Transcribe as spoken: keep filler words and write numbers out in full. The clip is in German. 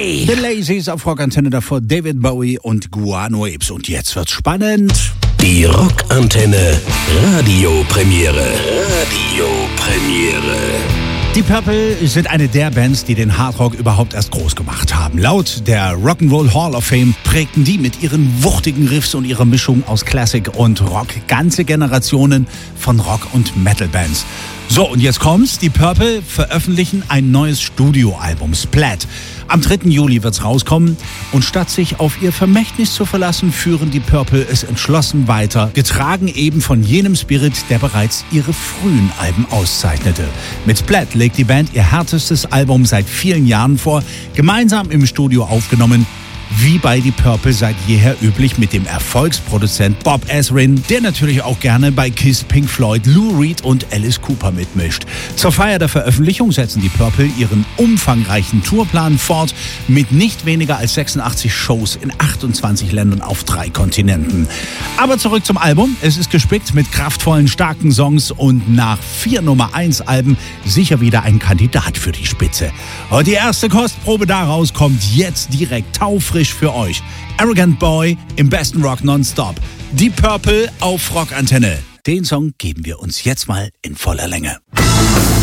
Day. The Lazies auf Rockantenne, davor David Bowie und Guano Apes. Und jetzt wird's spannend. Die Rockantenne Radiopremiere. Radiopremiere. Die Purple sind eine der Bands, die den Hardrock überhaupt erst groß gemacht haben. Laut der Rock'n'Roll Hall of Fame prägten die mit ihren wuchtigen Riffs und ihrer Mischung aus Classic und Rock ganze Generationen von Rock- und Metal-Bands. So, und jetzt kommt's. Die Purple veröffentlichen ein neues Studioalbum, Splat. Am dritten Juli wird's rauskommen. Und statt sich auf ihr Vermächtnis zu verlassen, führen die Purple es entschlossen weiter, getragen eben von jenem Spirit, der bereits ihre frühen Alben auszeichnete. Mit Splat legt die Band ihr härtestes Album seit vielen Jahren vor, gemeinsam im Studio aufgenommen, wie bei Die Purple seit jeher üblich mit dem Erfolgsproduzent Bob Ezrin, der natürlich auch gerne bei Kiss, Pink Floyd, Lou Reed und Alice Cooper mitmischt. Zur Feier der Veröffentlichung setzen die Purple ihren umfangreichen Tourplan fort mit nicht weniger als sechsundachtzig Shows in achtundzwanzig Ländern auf drei Kontinenten. Aber zurück zum Album. Es ist gespickt mit kraftvollen, starken Songs und nach vier Nummer eins Alben sicher wieder ein Kandidat für die Spitze. Und die erste Kostprobe daraus kommt jetzt direkt taufrisch für euch. Arrogant Boy im besten Rock nonstop. Die Purple auf Rockantenne. Den Song geben wir uns jetzt mal in voller Länge.